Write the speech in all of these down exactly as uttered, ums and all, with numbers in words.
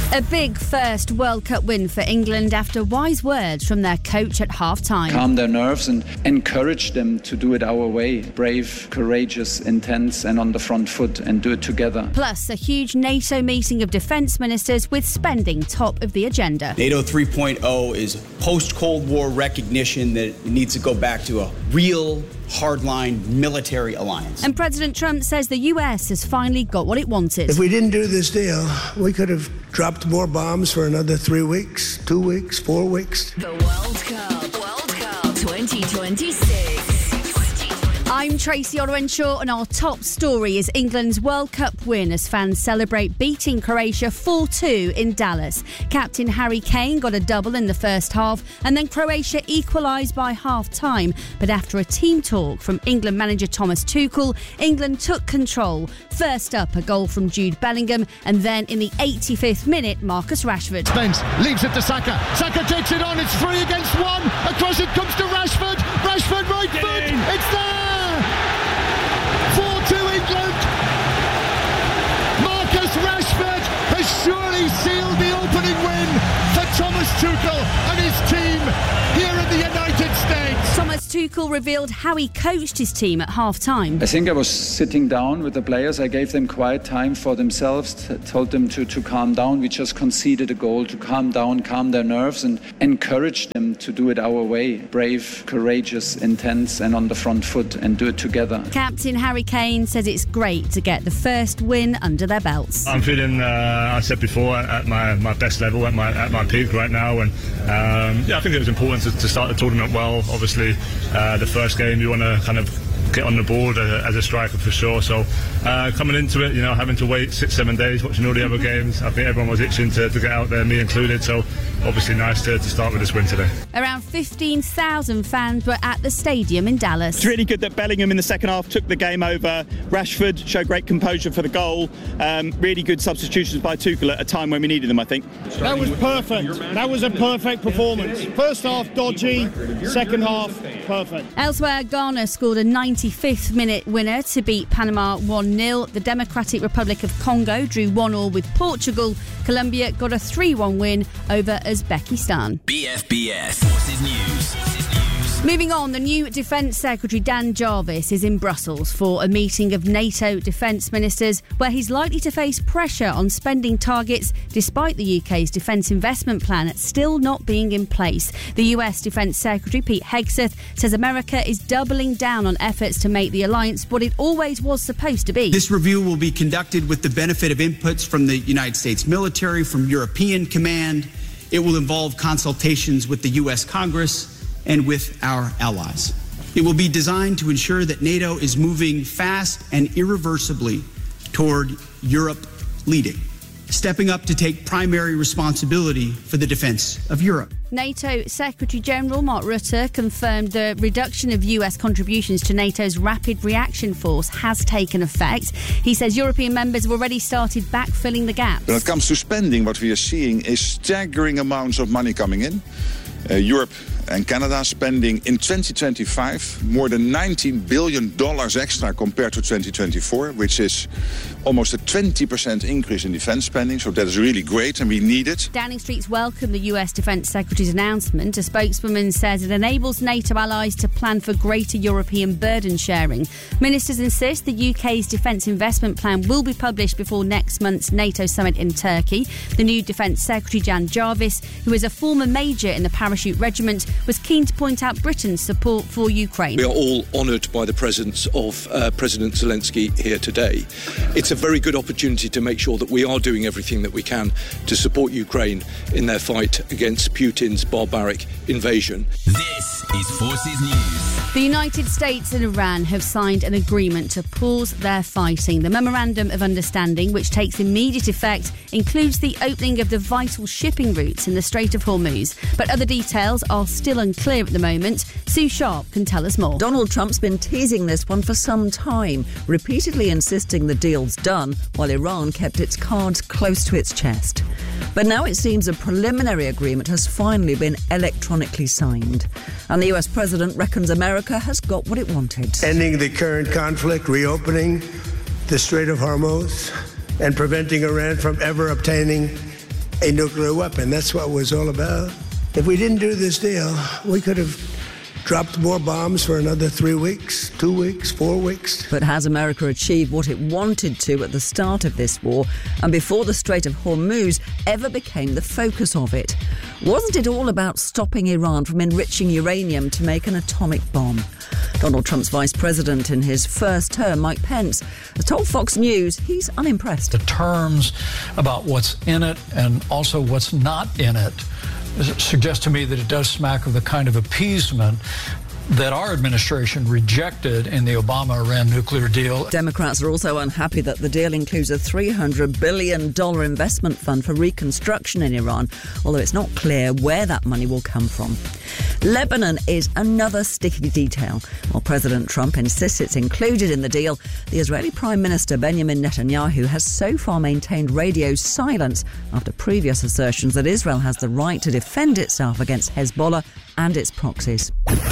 A big first World Cup win for England after wise words from their coach at half-time. Calm their nerves and encourage them to do it our way. Brave, courageous, intense and on the front foot, and do it together. Plus, a huge NATO meeting of defence ministers with spending top of the agenda. NATO three point oh is post-Cold War recognition that it needs to go back to a real hardline military alliance. And President Trump says the U S has finally got what it wanted. If we didn't do this deal, we could have dropped more bombs for another three weeks, two weeks, four weeks. The World Cup, World Cup twenty twenty-six. I'm Tracy Orwenshaw, and our top story is England's World Cup win as fans celebrate beating Croatia four two in Dallas. Captain Harry Kane got a double in the first half, and then Croatia equalised by half-time. But after a team talk from England manager Thomas Tuchel, England took control. First up, a goal from Jude Bellingham, and then in the eighty-fifth minute, Marcus Rashford. Spence leaves it to Saka. Saka takes it on, it's three against one. Across it comes to Rashford. Rashford right foot, it's there! four two England. Marcus Rashford has surely sealed the opening win for Thomas Tuchel and his team here in the United States. Thomas Tuchel revealed how he coached his team at half-time. I think I was sitting down with the players. I gave them quiet time for themselves, t- told them to, to calm down. We just conceded a goal, to calm down, calm their nerves and encourage them to do it our way. Brave, courageous, intense and on the front foot, and do it together. Captain Harry Kane says it's great to get the first win under their belts. I'm feeling, uh, I said before, at my, my best level, at my at my peak right now. And um, yeah, I think it was important to, to start the tournament well. Obviously, uh, the first game you want to kind of get on the board as a, as a striker for sure. So uh, coming into it, you know, having to wait six, seven days, watching all the other games, I think everyone was itching to, to get out there, me included. So obviously nice to, to start with this win today. Around fifteen thousand fans were at the stadium in Dallas. It's really good that Bellingham in the second half took the game over. Rashford showed great composure for the goal. Um, really good substitutions by Tuchel at a time when we needed them, I think. That was perfect. That was a perfect performance. First half dodgy, second half perfect. Elsewhere, Ghana scored a ninety-fifth minute winner to beat Panama one nil. The Democratic Republic of Congo drew one all with Portugal. Colombia got a three one win over Uzbekistan. B F B S Forces News. Moving on, the new Defence Secretary Dan Jarvis is in Brussels for a meeting of NATO defence ministers where he's likely to face pressure on spending targets despite the U K's defence investment plan still not being in place. The U S Defence Secretary Pete Hegseth says America is doubling down on efforts to make the alliance what it always was supposed to be. This review will be conducted with the benefit of inputs from the United States military, from European Command. It will involve consultations with the U S Congress and with our allies. It will be designed to ensure that NATO is moving fast and irreversibly toward Europe leading, stepping up to take primary responsibility for the defence of Europe. NATO Secretary-General Mark Rutte confirmed the reduction of U S contributions to NATO's Rapid Reaction Force has taken effect. He says European members have already started backfilling the gaps. When it comes to spending, what we are seeing is staggering amounts of money coming in. Uh, Europe and Canada spending in twenty twenty-five more than nineteen billion dollars extra compared to twenty twenty-four, which is almost a twenty percent increase in defence spending. So that is really great and we need it. Downing Street's welcomed the U S Defence Secretary's announcement. A spokeswoman says it enables NATO allies to plan for greater European burden sharing. Ministers insist the U K's defence investment plan will be published before next month's NATO summit in Turkey. The new Defence Secretary Dan Jarvis, who is a former major in the Parachute Regiment, was keen to point out Britain's support for Ukraine. We are all honoured by the presence of uh, President Zelensky here today. It's a very good opportunity to make sure that we are doing everything that we can to support Ukraine in their fight against Putin's barbaric invasion. This is Forces News. The United States and Iran have signed an agreement to pause their fighting. The Memorandum of Understanding, which takes immediate effect, includes the opening of the vital shipping routes in the Strait of Hormuz. But other details are still unclear at the moment. Sue Sharp can tell us more. Donald Trump's been teasing this one for some time, repeatedly insisting the deal's done, while Iran kept its cards close to its chest. But now it seems a preliminary agreement has finally been electronically signed. And the U S president reckons America has got what it wanted. Ending the current conflict, reopening the Strait of Hormuz, and preventing Iran from ever obtaining a nuclear weapon. That's what it was all about. If we didn't do this deal, we could have dropped more bombs for another three weeks, two weeks, four weeks. But has America achieved what it wanted to at the start of this war and before the Strait of Hormuz ever became the focus of it? Wasn't it all about stopping Iran from enriching uranium to make an atomic bomb? Donald Trump's vice president in his first term, Mike Pence, has told Fox News he's unimpressed. The terms about what's in it and also what's not in it suggests to me that it does smack of the kind of appeasement that our administration rejected in the Obama-Iran nuclear deal. Democrats are also unhappy that the deal includes a three hundred billion dollars investment fund for reconstruction in Iran, although it's not clear where that money will come from. Lebanon is another sticky detail. While President Trump insists it's included in the deal, the Israeli Prime Minister Benjamin Netanyahu has so far maintained radio silence after previous assertions that Israel has the right to defend itself against Hezbollah and its proxies.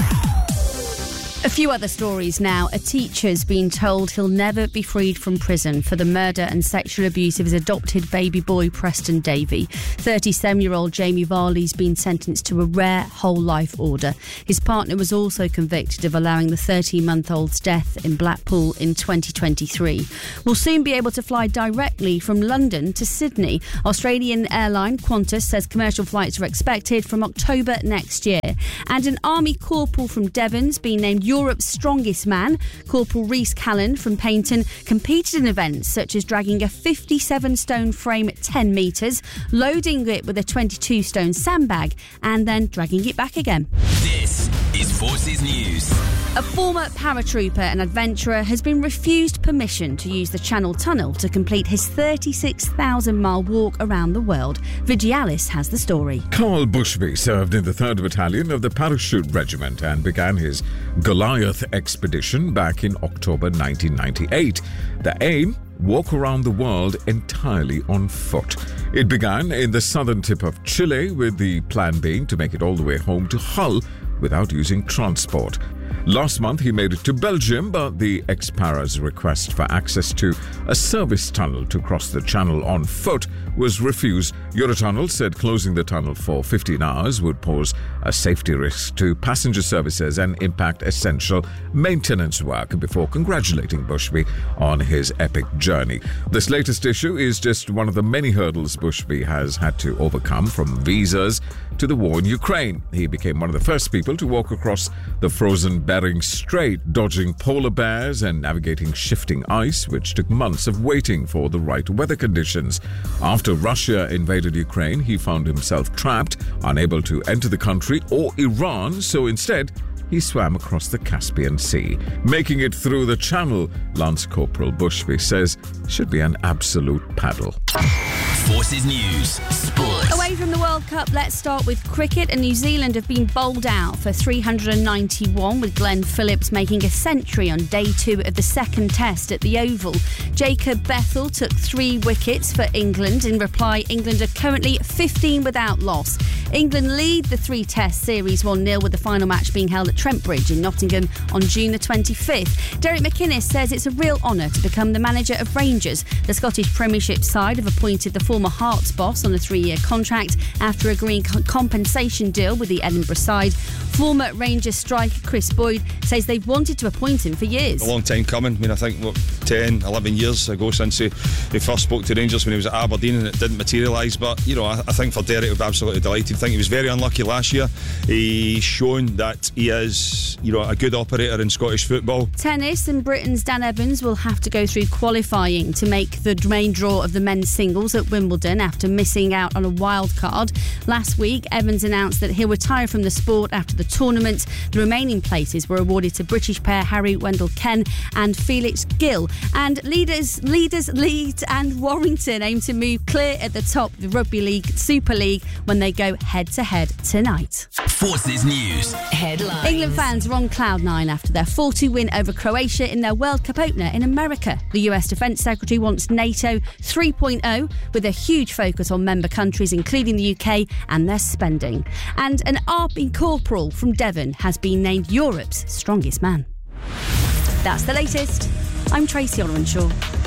A few other stories now. A teacher's been told he'll never be freed from prison for the murder and sexual abuse of his adopted baby boy, Preston Davey. thirty-seven-year-old Jamie Varley's been sentenced to a rare whole-life order. His partner was also convicted of allowing the thirteen-month-old's death in Blackpool in twenty twenty-three. We'll soon be able to fly directly from London to Sydney. Australian airline Qantas says commercial flights are expected from October next year. And an army corporal from Devon's been named Europe's strongest man. Corporal Rhys Callan from Paignton competed in events such as dragging a fifty-seven stone frame at ten metres, loading it with a twenty-two stone sandbag and then dragging it back again. This is Forces News. A former paratrooper and adventurer has been refused permission to use the Channel Tunnel to complete his thirty-six thousand mile walk around the world. Vigialis has the story. Carl Bushby served in the third Battalion of the Parachute Regiment and began his Goliath expedition back in October nineteen ninety-eight. The aim? Walk around the world entirely on foot. It began in the southern tip of Chile, with the plan being to make it all the way home to Hull without using transport. Last month he made it to Belgium, but the ex-para's request for access to a service tunnel to cross the channel on foot was refused. Eurotunnel said closing the tunnel for fifteen hours would pose a safety risk to passenger services and impact essential maintenance work, before congratulating Bushby on his epic journey. This latest issue is just one of the many hurdles Bushby has had to overcome, from visas to the war in Ukraine. He became one of the first people to walk across the frozen Bering Strait, dodging polar bears and navigating shifting ice, which took months of waiting for the right weather conditions. After Russia invaded Ukraine, he found himself trapped, unable to enter the country or Iran, so instead he swam across the Caspian Sea. Making it through the channel, Lance Corporal Bushby says, should be an absolute paddle. Forces News Sports. Away from the World Cup, let's start with cricket. And New Zealand have been bowled out for three hundred ninety-one, with Glenn Phillips making a century on day two of the second test at the Oval. Jacob Bethel took three wickets for England. In reply, England are currently fifteen without loss. England lead the three-test series one nil, with the final match being held at Trent Bridge in Nottingham on June the twenty-fifth. Derek McInnes says it's a real honour to become the manager of Rangers. The Scottish Premiership side have appointed the former Hearts boss on a three-year contract after agreeing a compensation deal with the Edinburgh side. Former Rangers striker Chris Boyd says they've wanted to appoint him for years. A long time coming. I mean, I think, what, ten, eleven years ago since he, he first spoke to Rangers when he was at Aberdeen, and it didn't materialise. But, you know, I, I think for Derek, we'd be absolutely delighted. I think he was very unlucky last year. He's shown that he is, you know, a good operator in Scottish football. Tennis, and Britain's Dan Evans will have to go through qualifying to make the main draw of the men's singles at Wimbledon after missing out on a wild card. Last week, Evans announced that he'll retire from the sport after the tournament. The remaining places were awarded to British pair Harry Wendell-Ken and Felix Gill. And leaders, leaders Leeds and Warrington aim to move clear at the top of the Rugby League Super League when they go head-to-head tonight. Forces News headlines. England fans are on cloud nine after their four two win over Croatia in their World Cup opener in America. The U S Defence Secretary wants NATO three point oh, with a huge focus on member countries, including the U K, and their spending. And an army corporal from Devon has been named Europe's strongest man. That's the latest. I'm Tracy Orenshaw.